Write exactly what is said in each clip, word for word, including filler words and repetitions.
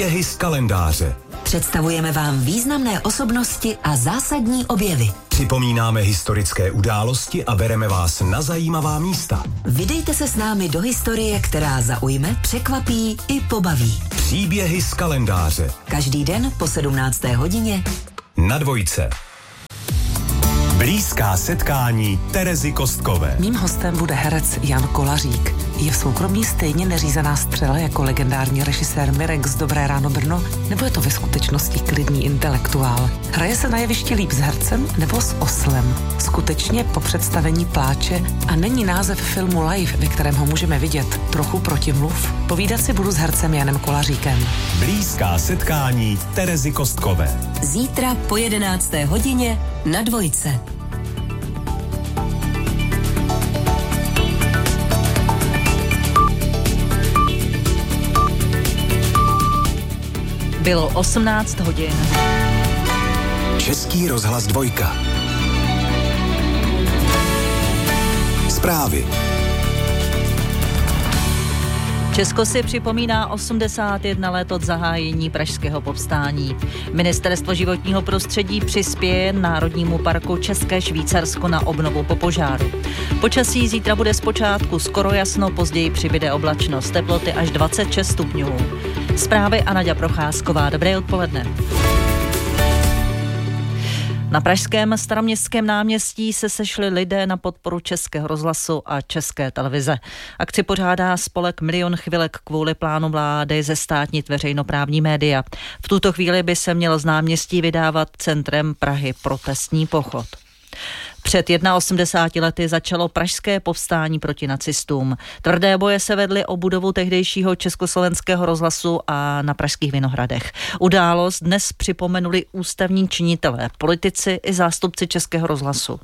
Příběhy z kalendáře. Představujeme vám významné osobnosti a zásadní objevy. Připomínáme historické události a bereme vás na zajímavá místa. Vydejte se s námi do historie, která zaujme, překvapí i pobaví. Příběhy z kalendáře. Každý den po sedmnácté hodině na Dvojce. Blízká setkání Terezy Kostkové. Mým hostem bude herec Jan Kolařík. Je v soukromí stejně neřízená střela jako legendární režisér Mirek z Dobré ráno Brno, nebo je to ve skutečnosti klidný intelektuál? Hraje se na jevišti líp s hercem nebo s oslem? Skutečně po představení pláče a není název filmu Live, ve kterém ho můžeme vidět, trochu protimluv? Povídat si budu s hercem Janem Kolaříkem. Blízká setkání Terezy Kostkové. Zítra po jedenácté hodině na Dvojce. Bylo osmnáct hodin. Český rozhlas Dvojka. Zprávy. Česko si připomíná osmdesát jedna let od zahájení pražského povstání. Ministerstvo životního prostředí přispěje Národnímu parku České Švýcarsko na obnovu po požáru. Počasí zítra bude zpočátku skoro jasno, později přibyde oblačnost, teploty až dvacet šest stupňů. Zprávy a Naďa Procházková. Dobré odpoledne. Na pražském Staroměstském náměstí se sešli lidé na podporu Českého rozhlasu a České televize. Akci pořádá spolek Milion chvilek kvůli plánu vlády zestátnit veřejnoprávní média. V tuto chvíli by se měl z náměstí vydávat centrem Prahy protestní pochod. Před osmdesáti jedna lety začalo pražské povstání proti nacistům. Tvrdé boje se vedly o budovu tehdejšího Československého rozhlasu a na pražských Vinohradech. Událost dnes připomenuli ústavní činitelé, politici i zástupci Českého rozhlasu.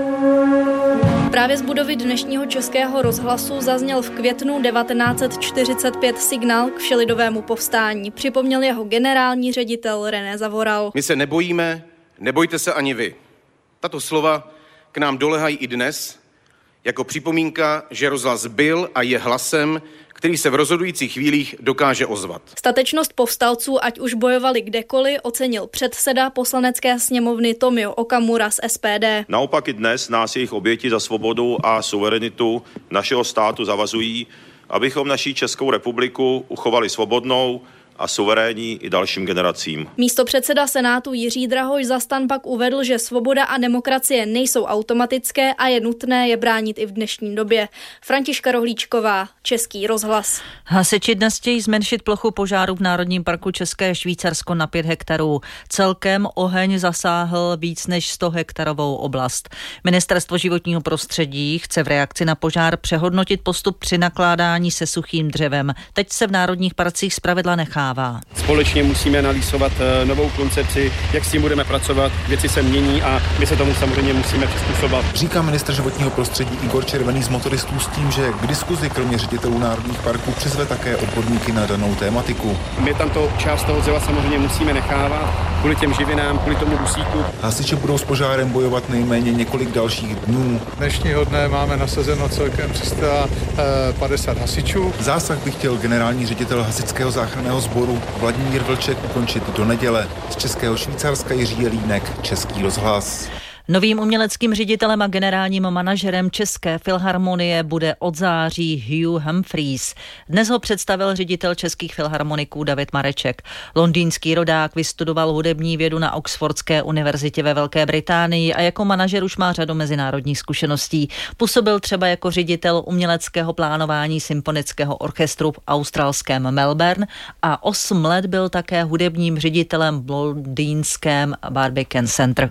Právě z budovy dnešního Českého rozhlasu zazněl v květnu devatenáct set čtyřicet pět signál k všelidovému povstání. Připomněl jeho generální ředitel René Zavoral. My se nebojíme, nebojte se ani vy. Tato slova k nám dolehají i dnes jako připomínka, že rozhlas byl a je hlasem, který se v rozhodujících chvílích dokáže ozvat. Statečnost povstalců, ať už bojovali kdekoliv, ocenil předseda Poslanecké sněmovny Tomio Okamura z S P D. Naopak i dnes nás jejich oběti za svobodu a suverenitu našeho státu zavazují, abychom naší Českou republiku uchovali svobodnou a suverénní i dalším generacím. Místopředseda Senátu Jiří Drahoš za stan pak uvedl, že svoboda a demokracie nejsou automatické a je nutné je bránit i v dnešní době. Františka Rohlíčková, Český rozhlas. Hasiči dnes chtějí zmenšit plochu požáru v Národním parku České Švýcarsko na pět hektarů. Celkem oheň zasáhl víc než sto hektarovou oblast. Ministerstvo životního prostředí chce v reakci na požár přehodnotit postup při nakládání se suchým dřevem. Teď se v národních parcích zpravidla nechá. Společně musíme analyzovat novou koncepci, jak s tím budeme pracovat. Věci se mění a my se tomu samozřejmě musíme přizpůsobovat. Říká ministr životního prostředí Igor Červený z motoristů s tím, že k diskuzi kromě ředitelů národních parků přizve také odborníky na danou tématiku. My tam to část toho dřeva samozřejmě musíme nechávat kvůli těm živinám, kvůli tomu dusíku. Hasiči budou s požárem bojovat nejméně několik dalších dnů. Dnešního dne máme nasazeno celkem tři sta padesát hasičů. Zásah by chtěl generální ředitel hasičského záchranného sboru Vladimír Vlček ukončit do neděle. Z Českého Švýcarska Jiří Jelínek, Český rozhlas. Novým uměleckým ředitelem a generálním manažerem České filharmonie bude od září Hugh Humphreys. Dnes ho představil ředitel Českých filharmoniků David Mareček. Londýnský rodák vystudoval hudební vědu na Oxfordské univerzitě ve Velké Británii a jako manažer už má řadu mezinárodních zkušeností. Působil třeba jako ředitel uměleckého plánování symfonického orchestru v australském Melbourne a osm let byl také hudebním ředitelem v londýnském Barbican Center.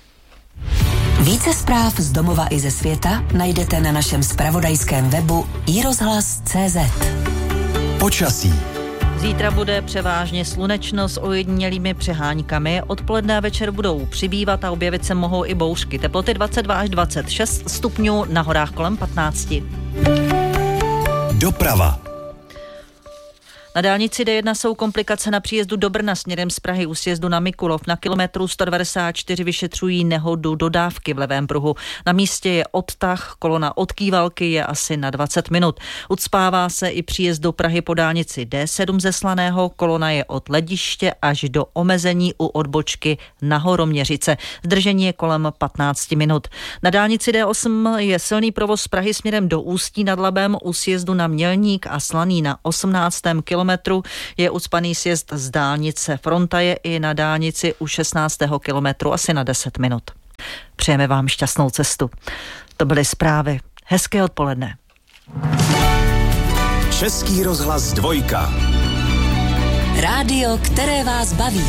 Více zpráv z domova i ze světa najdete na našem zpravodajském webu i rozhlas tečka cé zet. Počasí. Zítra bude převážně slunečno s ojedinělými přeháňkami. Odpoledne a večer budou přibývat a objevit se mohou i bouřky. Teploty dvacet dva až dvacet šest stupňů, na horách kolem patnáct. Doprava. Na dálnici D jedna jsou komplikace na příjezdu do Brna směrem z Prahy u sjezdu na Mikulov. Na kilometru sto devadesát čtyři vyšetřují nehodu dodávky v levém pruhu. Na místě je odtah, kolona od Kývalky je asi na dvacet minut. Ucpává se i příjezd do Prahy po dálnici D sedm ze Slaného. Kolona je od Lediště až do omezení u odbočky na Horoměřice. Zdržení je kolem patnáct minut. Na dálnici D osm je silný provoz z Prahy směrem do Ústí nad Labem u sjezdu na Mělník a Slaný. Na osmnáctém kilometru je ucpaný sjezd z dálnice. Fronta je i na dálnici u šestnáctého kilometru asi na deset minut. Přejeme vám šťastnou cestu. To byly zprávy. Hezké odpoledne. Český rozhlas dvojka. Rádio, které vás baví.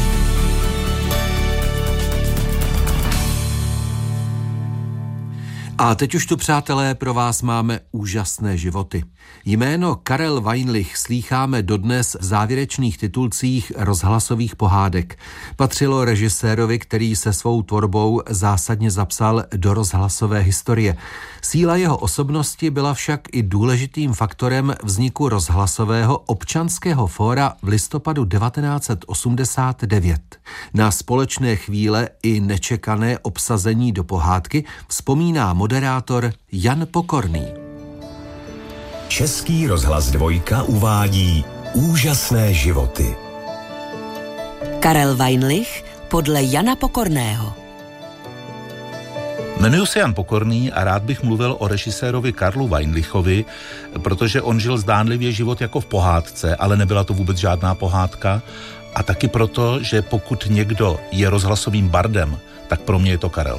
A teď už tu, přátelé, pro vás máme úžasné životy. Jméno Karel Weinlich slýcháme dodnes v závěrečných titulcích rozhlasových pohádek. Patřilo režisérovi, který se svou tvorbou zásadně zapsal do rozhlasové historie. Síla jeho osobnosti byla však i důležitým faktorem vzniku rozhlasového občanského fóra v listopadu devatenáct set osmdesát devět. Na společné chvíle i nečekané obsazení do pohádky vzpomíná moderátor Jan Pokorný. Český rozhlas dvojka uvádí úžasné životy. Karel Weinlich podle Jana Pokorného. Jmenuji se Jan Pokorný a rád bych mluvil o režisérovi Karlu Weinlichovi, protože on žil zdánlivě život jako v pohádce, ale nebyla to vůbec žádná pohádka. A taky proto, že pokud někdo je rozhlasovým bardem, tak pro mě je to Karel.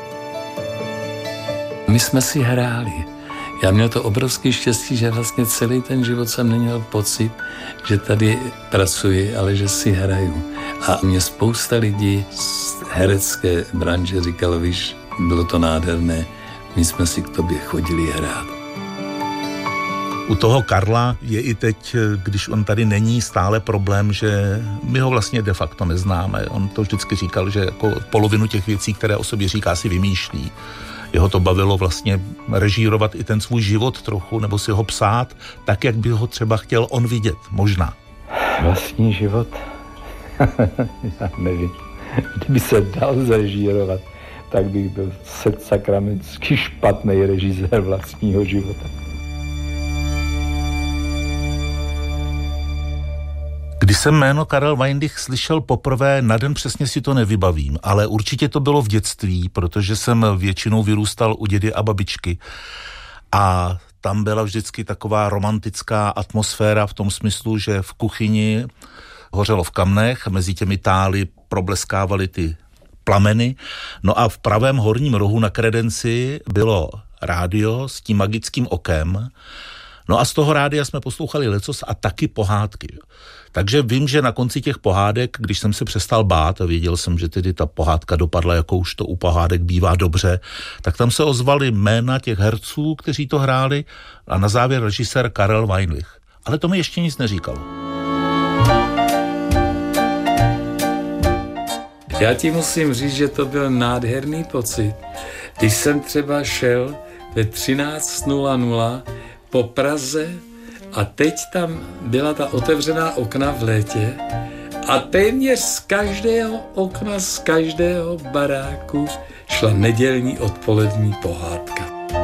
My jsme si hráli. Já měl to obrovský štěstí, že vlastně celý ten život jsem neměl pocit, že tady pracuji, ale že si hraju. A mě spousta lidí z herecké branže říkalo, víš, bylo to nádherné, my jsme si k tobě chodili hrát. U toho Karla je i teď, když on tady není, stále problém, že my ho vlastně de facto neznáme. On to vždycky říkal, že jako polovinu těch věcí, které o sobě říká, si vymýšlí. Jeho to bavilo vlastně režírovat i ten svůj život trochu, nebo si ho psát tak, jak by ho třeba chtěl on vidět, možná. Vlastní život? Já nevím. Kdyby se dal zarežírovat, tak bych byl sakramentsky špatný režisér vlastního života. Když jsem jméno Karel Weinlich slyšel poprvé, na den přesně si to nevybavím, ale určitě to bylo v dětství, protože jsem většinou vyrůstal u dědy a babičky a tam byla vždycky taková romantická atmosféra v tom smyslu, že v kuchyni hořelo v kamnech, mezi těmi tály probleskávaly ty plameny, no a v pravém horním rohu na kredenci bylo rádio s tím magickým okem. No a z toho rádia jsme poslouchali lecos a taky pohádky. Takže vím, že na konci těch pohádek, když jsem se přestal bát a věděl jsem, že tedy ta pohádka dopadla, jako už to u pohádek bývá dobře, tak tam se ozvali jména těch herců, kteří to hráli a na závěr režisér Karel Weinlich. Ale to mi ještě nic neříkalo. Já ti musím říct, že to byl nádherný pocit. Když jsem třeba šel ve třináct nula nula po Praze a teď tam byla ta otevřená okna v létě a téměř z každého okna, z každého baráku šla nedělní odpolední pohádka.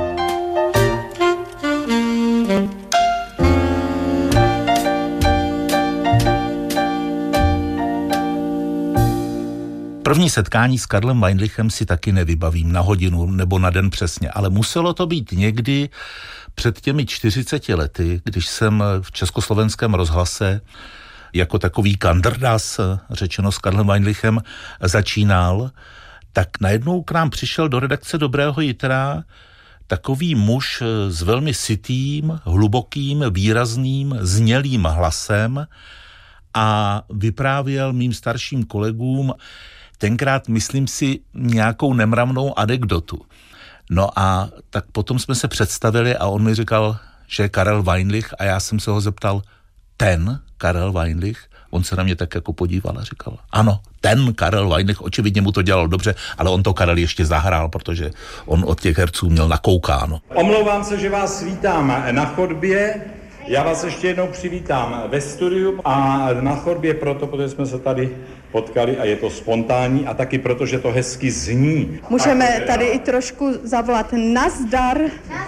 První setkání s Karlem Weinlichem si taky nevybavím na hodinu nebo na den přesně, ale muselo to být někdy před těmi čtyřiceti lety, když jsem v Československém rozhlase jako takový kandrdas, řečeno s Karlem Weinlichem, začínal, tak najednou k nám přišel do redakce Dobrého jitra takový muž s velmi sytým, hlubokým, výrazným, znělým hlasem a vyprávěl mým starším kolegům tenkrát, myslím si, nějakou nemravnou anekdotu. No a tak potom jsme se představili a on mi říkal, že je Karel Weinlich a já jsem se ho zeptal, ten Karel Weinlich? On se na mě tak jako podíval a říkal, ano, ten Karel Weinlich, očividně mu to dělal dobře, ale on to Karel ještě zahrál, protože on od těch herců měl nakoukáno. Omlouvám se, že vás vítám na chodbě. Já vás ještě jednou přivítám ve studiu a na chodbě proto, protože jsme se tady potkali a je to spontánní a taky proto, že to hezky zní. Můžeme tady i trošku zavolat nazdar.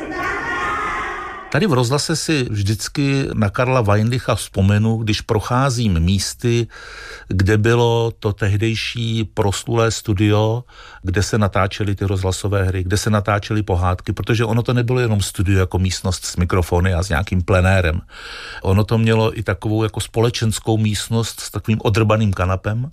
Tady v rozhlase si vždycky na Karla Weinlicha vzpomenu, když procházím místy, kde bylo to tehdejší proslulé studio, kde se natáčely ty rozhlasové hry, kde se natáčely pohádky, protože ono to nebylo jenom studio jako místnost s mikrofony a s nějakým plenérem. Ono to mělo i takovou jako společenskou místnost s takovým odrbaným kanapem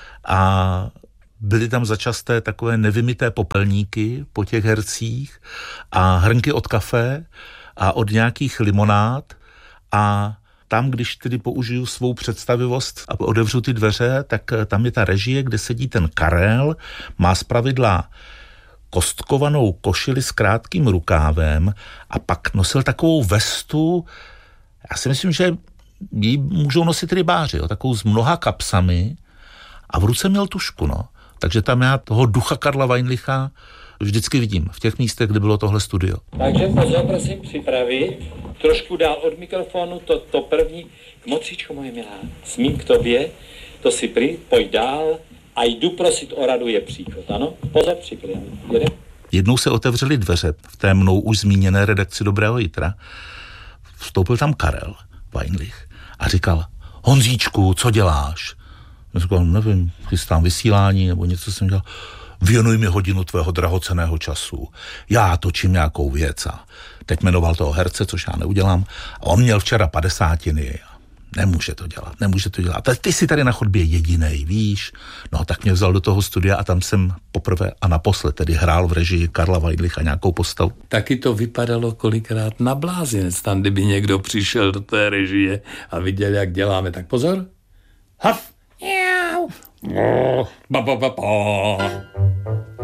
a byly tam začasté takové nevymyté popelníky po těch hercích a hrnky od kafe a od nějakých limonád a tam, když tedy použiju svou představivost a otevřu ty dveře, tak tam je ta režie, kde sedí ten Karel, má zpravidla kostkovanou košili s krátkým rukávem a pak nosil takovou vestu, já si myslím, že ji můžou nosit rybáři, jo, takovou s mnoha kapsami a v ruce měl tušku, no. Takže tam já toho ducha Karla Weinlicha vždycky vidím v těch místech, kde bylo tohle studio. Takže pozor, prosím, připravit. Trošku dál od mikrofonu, to, to první. Mocíčko moje milá, smím k tobě, to si prý, pojď dál a jdu prosit o radu je příklad, ano? Pozor, příklad, jedem. Jednou se otevřely dveře v té mnou už zmíněné redakci Dobrého jitra. Vstoupil tam Karel Weinlich a říkal, Honzíčku, co děláš? Já říkal, nevím, chystám vysílání nebo něco jsem dělal. Věnuj mi hodinu tvého drahocenného času. Já točím nějakou věc a teď jmenoval toho herce, což já neudělám. A on měl včera padesátiny. Nemůže to dělat, nemůže to dělat. Ty jsi tady na chodbě jedinej, víš? No tak mě vzal do toho studia a tam jsem poprvé a naposled tedy hrál v režii Karla Weinlicha nějakou postavu. Taky to vypadalo kolikrát na blázinec, tam kdyby někdo přišel do té režie a viděl, jak děláme. Tak pozor. Haf! Ba, ba, ba, ba.